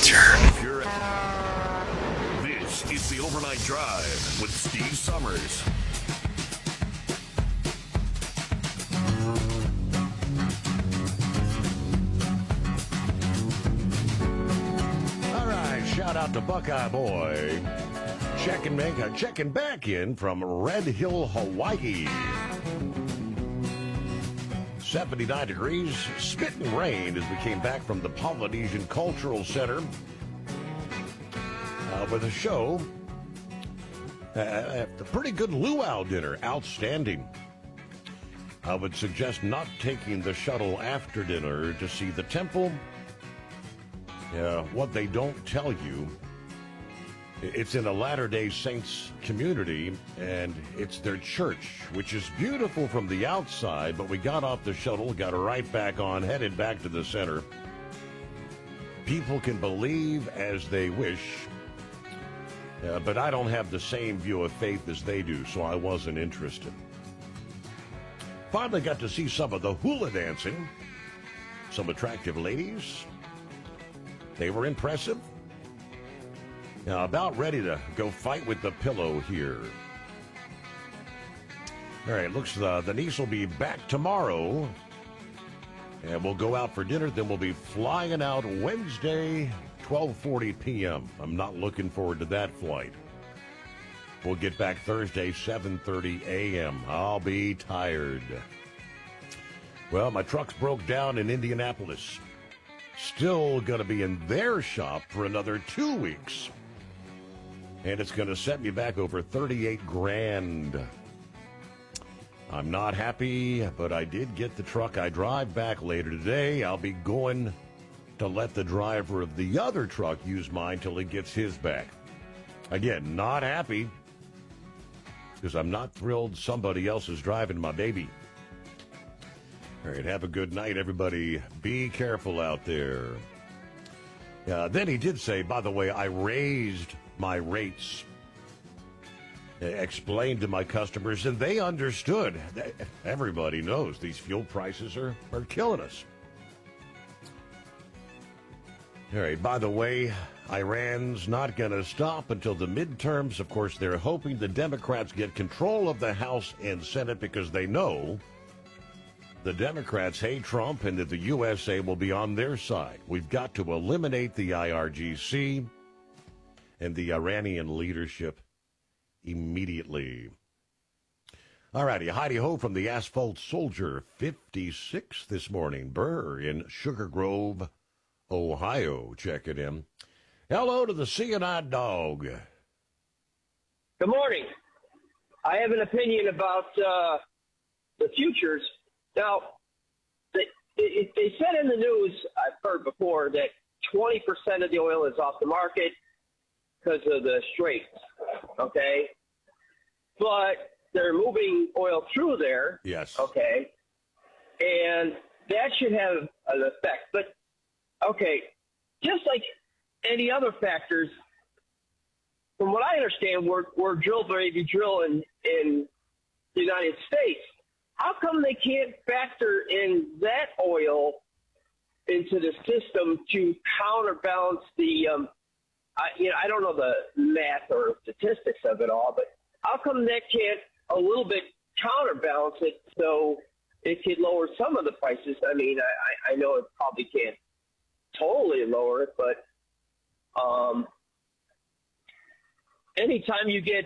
Soldier. This is the Overnight Drive with Steve Summers. All right, shout out to Buckeye Boy. Checking back in from Red Hill, Hawaii. 79 degrees, spitting rain as we came back from the Polynesian Cultural Center with a show. A pretty good luau dinner, outstanding. I would suggest not taking the shuttle after dinner to see the temple. What they don't tell you, it's in a Latter-day Saints community, and it's their church, which is beautiful from the outside, but we got off the shuttle, got right back on, headed back to the center. People can believe as they wish, but I don't have the same view of faith as they do, so I wasn't interested. Finally got to see some of the hula dancing, some attractive ladies. They were impressive. Now, about ready to go fight with the pillow here. All right, looks the niece will be back tomorrow. And we'll go out for dinner, then we'll be flying out Wednesday, 12:40 p.m. I'm not looking forward to that flight. We'll get back Thursday, 7:30 a.m. I'll be tired. Well, my truck's broke down in Indianapolis. Still going to be in their shop for another 2 weeks. And it's going to set me back over $38,000. I'm not happy, but I did get the truck. I drive back later today. I'll be going to let the driver of the other truck use mine till he gets his back. Again, not happy because I'm not thrilled somebody else is driving my baby. All right, have a good night, everybody. Be careful out there. Then he did say, by the way, I raised my rates, explained to my customers, and they understood. Everybody knows these fuel prices are killing us. All right, by the way, Iran's not going to stop until the midterms. Of course, they're hoping the Democrats get control of the House and Senate because they know the Democrats hate Trump and that the USA will be on their side. We've got to eliminate the IRGC and the Iranian leadership immediately. All righty, Heidi-ho from the Asphalt Soldier, 56 this morning. Burr in Sugar Grove, Ohio, checking in. Hello to the Seeing-Eyed Dog. Good morning. I have an opinion about the futures. Now, they said in the news, I've heard before, that 20% of the oil is off the market because of the straits, okay? But they're moving oil through there. Yes. Okay? And that should have an effect. But, okay, just like any other factors, from what I understand, we're drill, baby, drill in the United States. How come they can't factor in that oil into the system to counterbalance the I don't know the math or statistics of it all, but how come that can't a little bit counterbalance it so it could lower some of the prices? I mean, I know it probably can't totally lower it, but anytime you get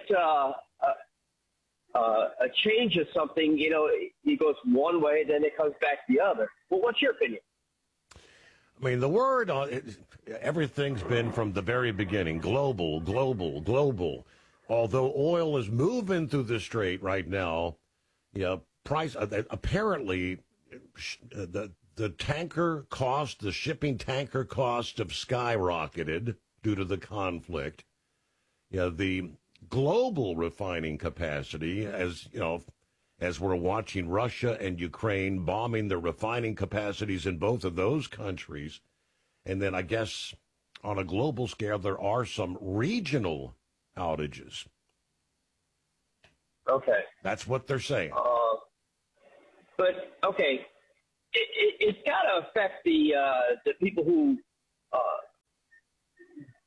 a change of something, it goes one way, then it comes back the other. Well, what's your opinion? I mean, the word, everything's been from the very beginning, global, global, global. Although oil is moving through the strait right now, price, apparently the tanker cost, the shipping tanker costs have skyrocketed due to the conflict. The global refining capacity, as we're watching Russia and Ukraine bombing the refining capacities in both of those countries. And then I guess on a global scale, there are some regional outages. Okay. That's what they're saying. But, okay, it's got to affect the people who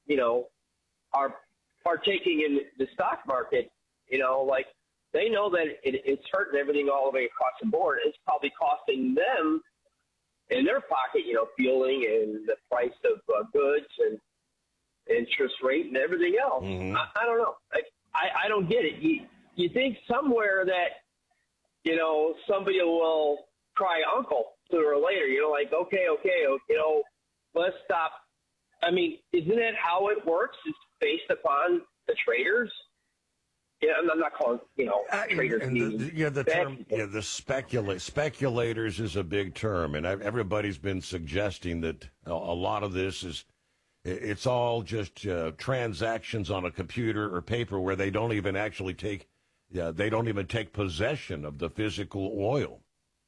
are partaking in the stock market, like they know that it's hurting everything all the way across the board. It's probably costing them in their pocket, fueling and the price of goods and interest rate and everything else. Mm-hmm. I don't know. I don't get it. You think somewhere that, somebody will cry uncle sooner or later, like, okay, let's stop. I mean, isn't that how it works? It's based upon the traders. Yeah, I'm not calling, traders. The term, speculators is a big term, and everybody's been suggesting that a lot of this it's all just transactions on a computer or paper where they don't even actually take possession of the physical oil.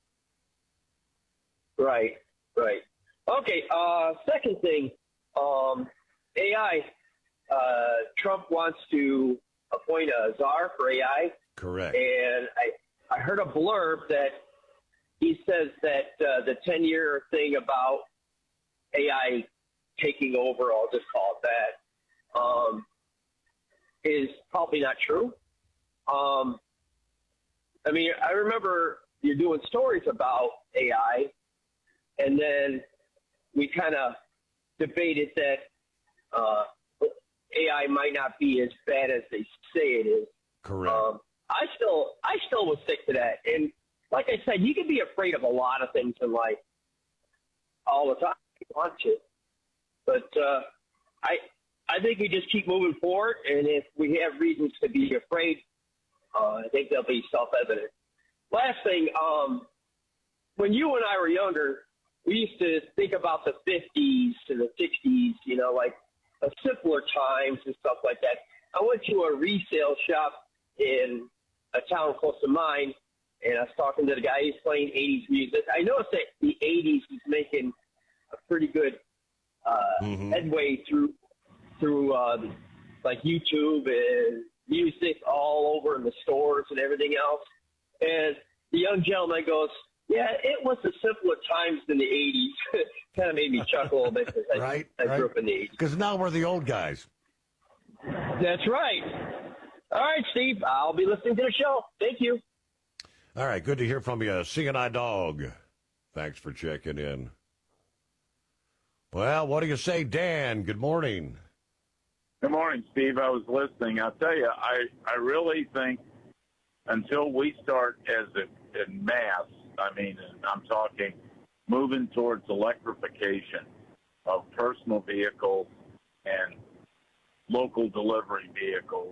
Right. Okay. Second thing, AI. Trump wants to appoint a czar for AI. Correct. And I heard a blurb that he says that the 10-year thing about AI taking over, I'll just call it that, is probably not true. I mean, I remember you're doing stories about AI, and then we kind of debated that AI might not be as bad as they say it is. Correct. I still would stick to that. And like I said, you can be afraid of a lot of things in life all the time if you want to. But I think we just keep moving forward, and if we have reasons to be afraid, I think they'll be self-evident. Last thing, when you and I were younger, we used to think about the 50s and the 60s, like simpler times and stuff like that. I went to a resale shop in a town close to mine, and I was talking to the guy who's playing 80s music. I noticed that the 80s was making a pretty good headway through like YouTube and music all over in the stores and everything else. And the young gentleman goes, yeah, it was the simpler times than the 80s. Kind of made me chuckle a little bit because I grew up in the 80s. Because now we're the old guys. That's right. All right, Steve, I'll be listening to the show. Thank you. All right, good to hear from you, CNI Dog. Thanks for checking in. Well, what do you say, Dan? Good morning. Good morning, Steve. I was listening. I'll tell you, I really think until we start in mass, I'm talking moving towards electrification of personal vehicles and local delivery vehicles.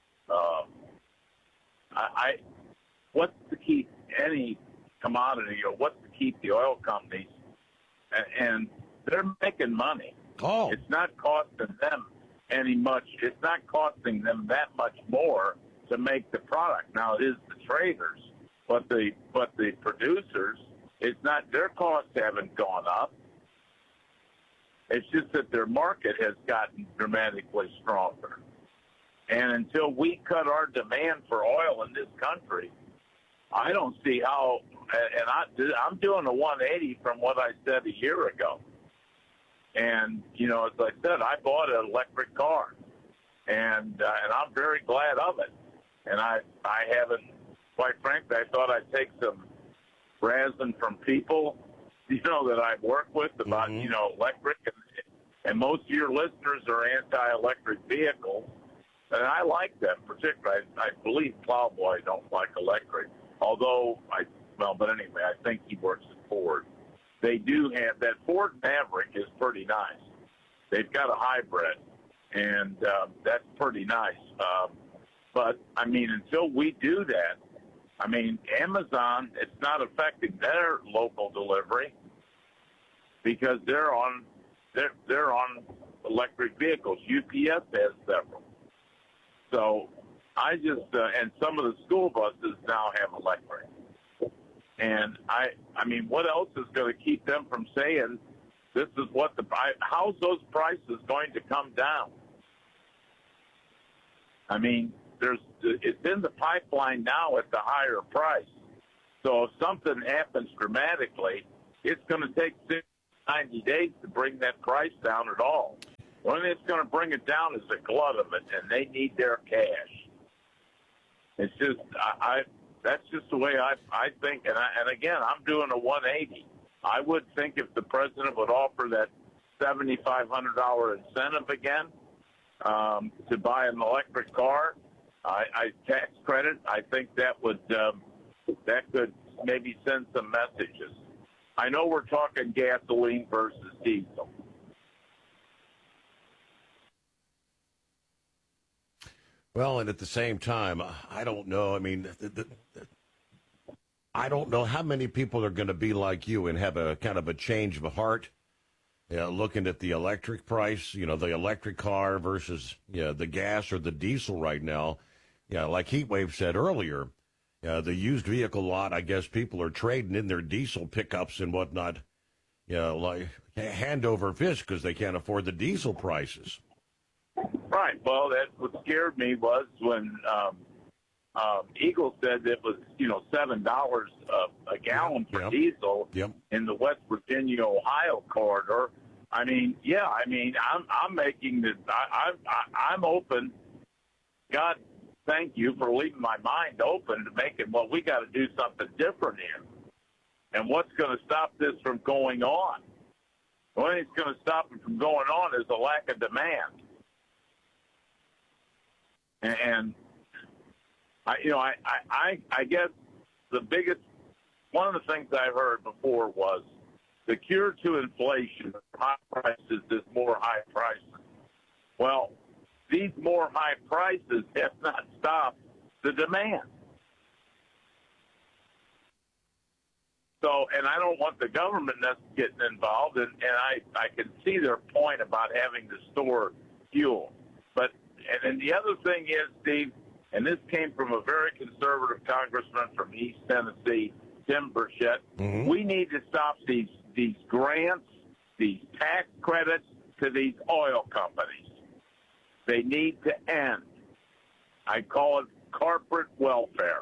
What's to keep any commodity, or what's to keep the oil companies? And they're making money. Oh, it's not costing them any much. It's not costing them that much more to make the product. Now it is the traders, but the producers, it's not, their costs haven't gone up. It's just that their market has gotten dramatically stronger. And until we cut our demand for oil in this country, I don't see how. And I'm doing a 180 from what I said a year ago. And as I said, I bought an electric car, and I'm very glad of it. And I haven't, quite frankly, I thought I'd take some razzing from people, that I work with about, electric. And most of your listeners are anti-electric vehicles, and I like them particularly. I believe Plowboy don't like electric, although but anyway, I think he works at Ford. They do have that Ford Maverick is pretty nice. They've got a hybrid, and that's pretty nice. But until we do that, Amazon, it's not affecting their local delivery because they're on electric vehicles. UPS has several. So I just and some of the school buses now have electric. And what else is going to keep them from saying this is what how's those prices going to come down? It's in the pipeline now at the higher price. So if something happens dramatically, it's going to take 90 days to bring that price down at all. One thing that's going to bring it down is the glut of it, and they need their cash. It's just that's just the way I think. And again, I'm doing a 180. I would think if the president would offer that $7,500 incentive again to buy an electric car, I tax credit. I think that would that could maybe send some messages. I know we're talking gasoline versus diesel. Well, and at the same time, I don't know. I mean, I don't know how many people are going to be like you and have a kind of a change of heart, looking at the electric price, the electric car versus the gas or the diesel right now. Like Heatwave said earlier, the used vehicle lot, I guess people are trading in their diesel pickups and whatnot, like hand over fist because they can't afford the diesel prices. Right. Well, what scared me was when Eagle said it was, $7 a gallon for diesel in the West Virginia, Ohio corridor. I mean, I'm making this. I'm open. God, thank you for leaving my mind open to making. Well, we got to do something different here. And what's going to stop this from going on? The only thing that's going to stop it from going on is the lack of demand. And I guess the biggest one of the things I heard before was the cure to inflation, high prices, is more high prices. Well, these more high prices have not stopped the demand. So, and I don't want the government getting involved, and I can see their point about having to store fuel. But and then the other thing is, Steve, and this came from a very conservative congressman from East Tennessee, Tim Burchett. Mm-hmm. We need to stop these grants, these tax credits to these oil companies. They need to end. I call it corporate welfare.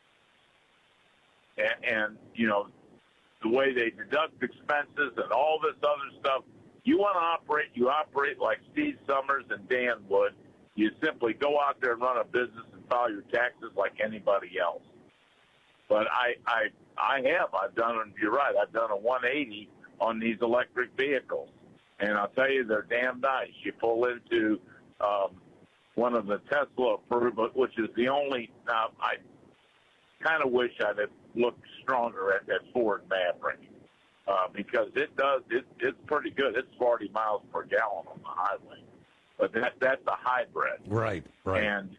And the way they deduct expenses and all this other stuff. You want to operate, you operate like Steve Summers and Dan Wood. You simply go out there and run a business and file your taxes like anybody else. But I've done, you're right, I've done a 180 on these electric vehicles. And I'll tell you, they're damn nice. You pull into one of the Tesla approved, which is the only, I kind of wish I'd have looked stronger at that Ford Maverick because it's pretty good. It's 40 miles per gallon on the highway. But that's a hybrid. Right. And,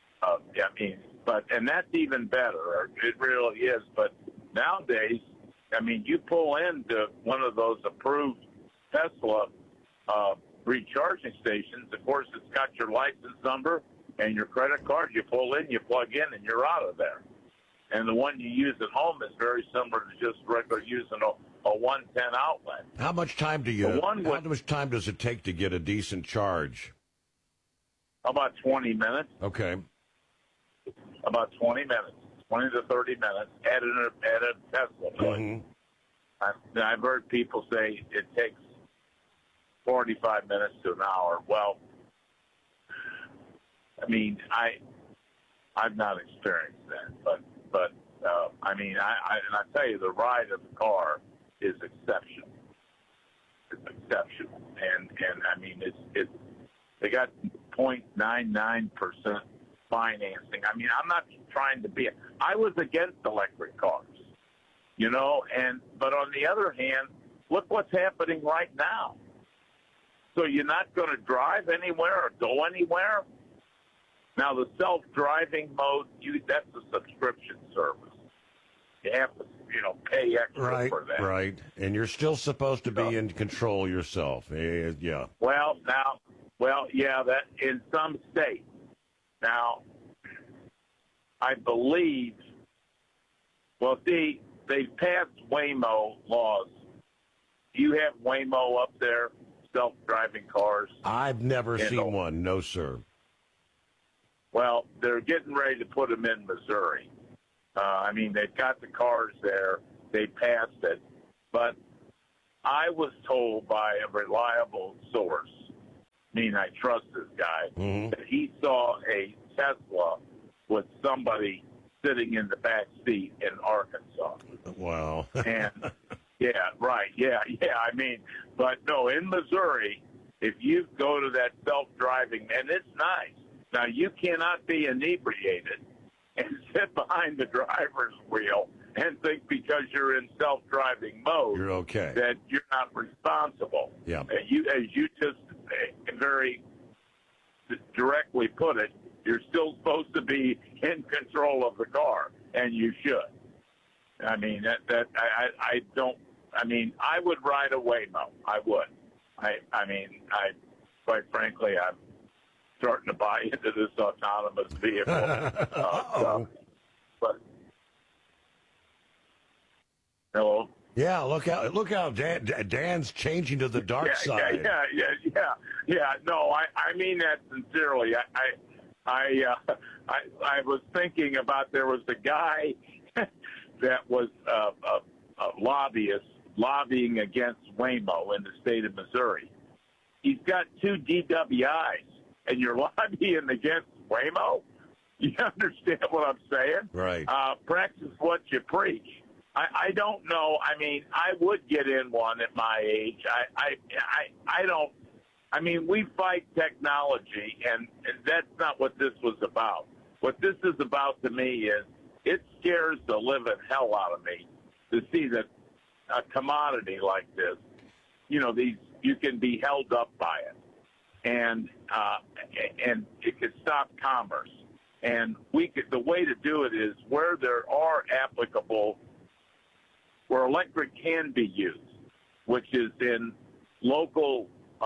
and that's even better. It really is. But nowadays, you pull into one of those approved Tesla recharging stations. Of course, it's got your license number and your credit card. You pull in, you plug in, and you're out of there. And the one you use at home is very similar to just regular using a 110 outlet. How much time how much time does it take to get a decent charge? About 20 minutes. Okay. About 20 minutes, 20 to 30 minutes at a Tesla place. Mm-hmm. I've heard people say it takes 45 minutes to an hour. Well, I've not experienced that, but I tell you, the ride of the car is exceptional. It's exceptional, and it's they got 0.99% financing. I'm not trying to be. I was against electric cars, but on the other hand, look what's happening right now. So you're not going to drive anywhere or go anywhere. Now, the self-driving mode, that's a subscription service. You have to, pay extra for that. Right. And you're still supposed to be in control yourself. Yeah. That in some states. Now, I believe, they've passed Waymo laws. Do you have Waymo up there, self-driving cars? I've never seen one. No, sir. Well, they're getting ready to put them in Missouri. They've got the cars there. They passed it. But I was told by a reliable source, mean I trust this guy, Mm-hmm. that he saw a Tesla with somebody sitting in the back seat in Arkansas. Wow. And yeah, right. Yeah. I mean, but no, in Missouri, if you go to that self-driving, and it's nice. Now, you cannot be inebriated and sit behind the driver's wheel and think because you're in self-driving mode You're okay. that you're not responsible. Yeah. As you just very directly put it, you're still supposed to be in control of the car, and you should. I mean, I don't. I mean, I would ride a Waymo. I would. I mean, quite frankly, I'm starting to buy into this autonomous vehicle stuff. But hello. Yeah, look out! Dan's changing to the dark side. Yeah. No, I mean that sincerely. I was thinking about, there was a guy that was a lobbyist lobbying against Waymo in the state of Missouri. He's got 2 DWIs, and you're lobbying against Waymo? You understand what I'm saying? Right. Practice what you preach. I don't know. I mean, I would get in one at my age. I don't. I mean, we fight technology, and that's not what this was about. What this is about to me is, it scares the living hell out of me to see that a commodity like this, you can be held up by it, and it could stop commerce. And the way to do it is where there are where electric can be used, which is in local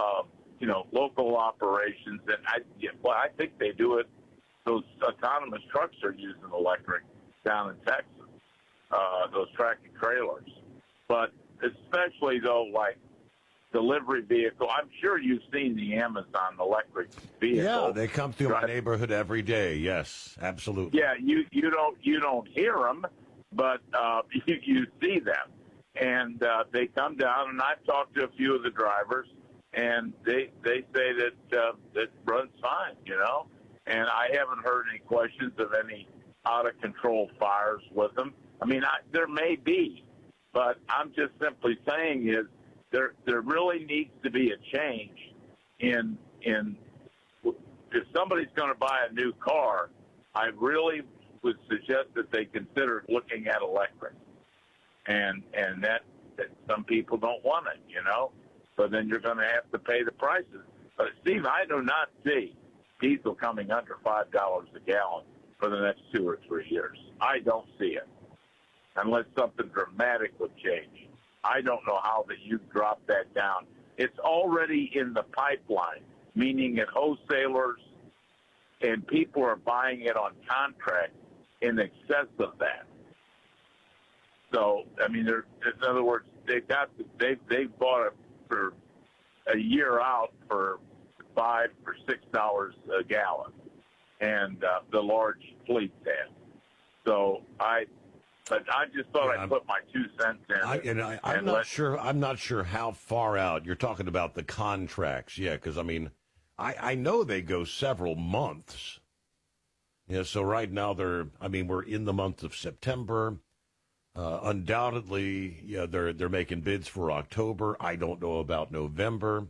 operations. And I think they do it. Those autonomous trucks are using electric down in Texas, those tractor trailers. But especially though, like delivery vehicle, I'm sure you've seen the Amazon electric vehicle. Yeah, they come through my neighborhood every day. Yes, absolutely. Yeah, you don't hear them, but you see them, and they come down. And I've talked to a few of the drivers, and they say that it runs fine, And I haven't heard any questions of any out of control fires with them. I mean, there may be, but I'm just simply saying is there really needs to be a change in if somebody's going to buy a new car, I really would suggest that they consider looking at electric, and that some people don't want it, So then you're going to have to pay the prices. But Steve, I do not see diesel coming under $5 a gallon for the next 2 or 3 years. I don't see it unless something dramatic would change. I don't know how that you drop that down. It's already in the pipeline, meaning at wholesalers, and people are buying it on contract in excess of that. So, I mean, in other words, they bought it for a year out for $5 or $6 a gallon, and the large fleets have. So But I just thought I'd put my 2 cents in. I'm not sure how far out you're talking about the contracts. Yeah, because I know they go several months. Yeah, so right now we're in the month of September. Undoubtedly, yeah, they're making bids for October. I don't know about November.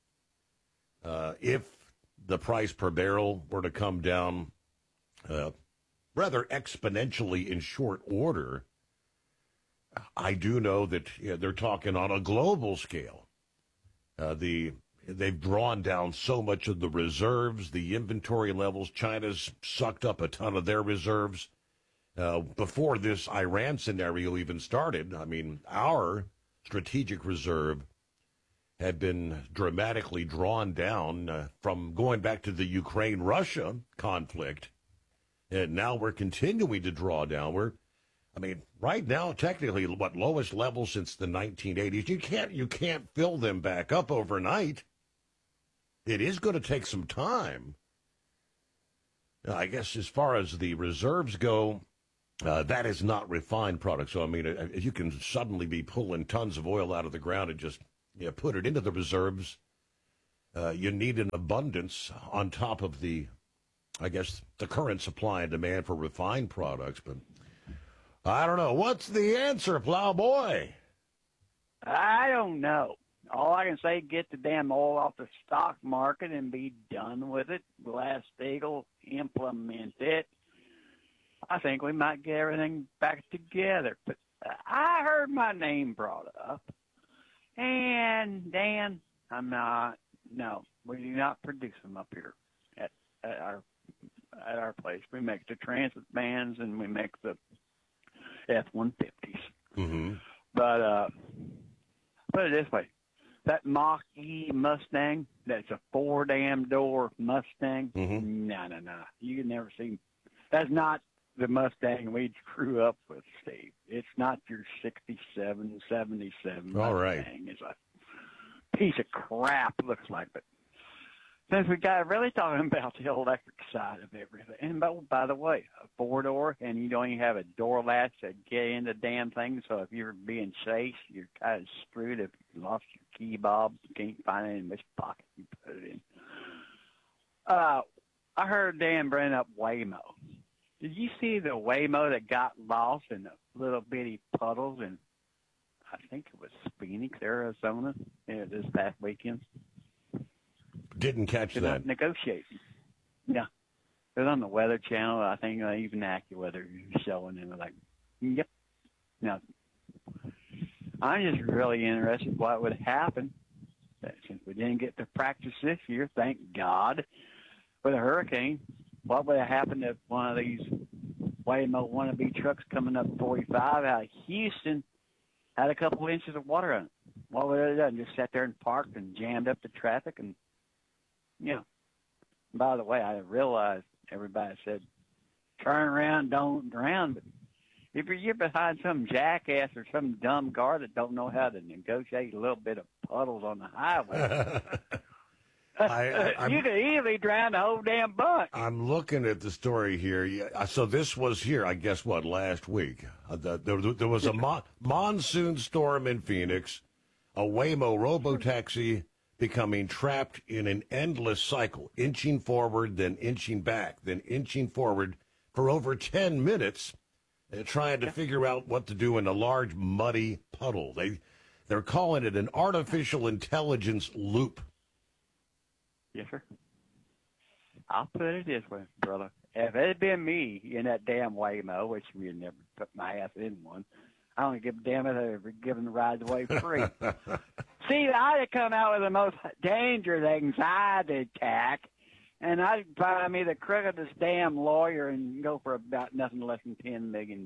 If the price per barrel were to come down rather exponentially in short order, I do know that they're talking on a global scale. They've drawn down so much of the reserves, the inventory levels. China's sucked up a ton of their reserves. Before this Iran scenario even started, our strategic reserve had been dramatically drawn down from going back to the Ukraine-Russia conflict. And now we're continuing to draw down. Right now, technically, lowest level since the 1980s. You can't fill them back up overnight. It is going to take some time. I guess as far as the reserves go, that is not refined product. So, you can suddenly be pulling tons of oil out of the ground and just put it into the reserves. you need an abundance on top of the current supply and demand for refined products. But I don't know. What's the answer, Plowboy? I don't know. All I can say, get the damn oil off the stock market and be done with it. Glass-Steagall, implement it. I think we might get everything back together. But I heard my name brought up. And, Dan, no, we do not produce them up here at our place. We make the transit vans and we make the F-150s. Mm-hmm. But put it this way. That Mach-E Mustang, that's a 4-door Mustang. Mm-hmm. No. You can never see. That's not the Mustang we grew up with, Steve. It's not your 67, 77 All Mustang. right. It's a piece of crap, looks like. But since we got really talking about the electric side of everything, and by the way, a 4-door, and you don't even have a door latch to get in the damn thing, so if you're being chased, you're kind of screwed if you lost your key fob, you can't find it in which pocket you put it in. I heard Dan bring up Waymo. Did you see the Waymo that got lost in the little bitty puddles in, I think it was Phoenix, Arizona, this past weekend? Didn't catch They're that. not negotiating. Yeah. It was on the Weather Channel. I think even AccuWeather was showing them like, yep. Now, I'm just really interested what would happen since we didn't get to practice this year, thank God, with a hurricane. What would have happened if one of these Waymo wannabe trucks coming up 45 out of Houston had a couple inches of water on it? What would it have done? Just sat there and parked and jammed up the traffic and, By the way, I realized everybody said, turn around, don't drown. But if you're behind some jackass or some dumb car that don't know how to negotiate a little bit of puddles on the highway, you could easily drown the whole damn bunch. I'm looking at the story here. So this was here, I guess, last week? There was a monsoon storm in Phoenix, a Waymo robotaxi becoming trapped in an endless cycle, inching forward, then inching back, then inching forward for over 10 minutes, trying to figure out what to do in a large, muddy puddle. They're calling it an artificial intelligence loop. Yes, sir. I'll put it this way, brother. If it had been me in that damn Waymo, which we had never put my ass in one, I don't give a damn if they were giving the rides away free. See, I'd have come out with the most dangerous anxiety attack, and I'd find me the crookedest damn lawyer and go for about nothing less than $10 million.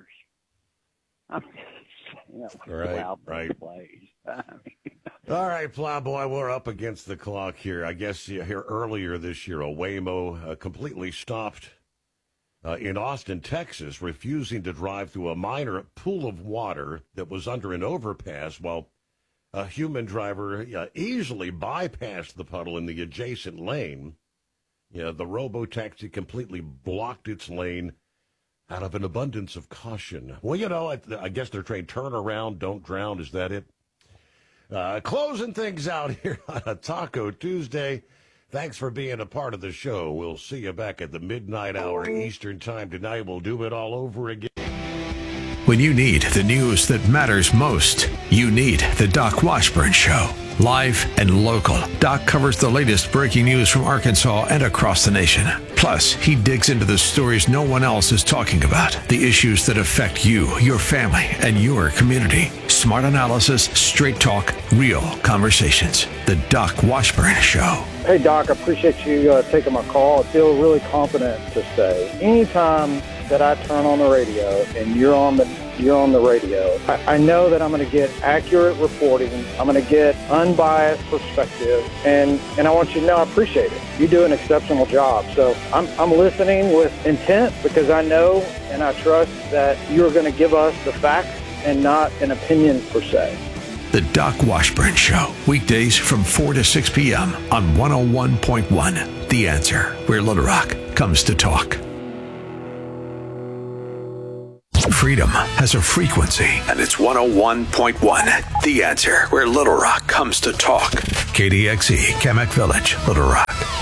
I'm just Right. Plays. All right, Plowboy, we're up against the clock here. I guess here earlier this year, a Waymo completely stopped in Austin, Texas, refusing to drive through a minor pool of water that was under an overpass while a human driver easily bypassed the puddle in the adjacent lane. The robotaxi completely blocked its lane out of an abundance of caution. Well, I guess they're trained, turn around, don't drown. Is that it? Closing things out here on a Taco Tuesday. Thanks for being a part of the show. We'll see you back at the midnight hour Eastern time tonight. We'll do it all over again. When you need the news that matters most, you need the Doc Washburn Show. Live and local, Doc covers the latest breaking news from Arkansas and across the nation. Plus, he digs into the stories no one else is talking about, the issues that affect you, your family, and your community. Smart analysis, straight talk, real conversations. The Doc Washburn Show. Hey, Doc, I appreciate you taking my call. I feel really confident to say anytime that I turn on the radio and you're on the radio, I know that I'm going to get accurate reporting. I'm going to get unbiased perspective, and I want you to know I appreciate it. You do an exceptional job. So I'm listening with intent because I know and I trust that you're going to give us the facts and not an opinion per se. The Doc Washburn Show, weekdays from 4 to 6 p.m. on 101.1. The Answer, where Little Rock comes to talk. freedom has a frequency, and it's 101.1. The Answer, where Little Rock comes to talk. KDXE, Kamek Village, Little Rock.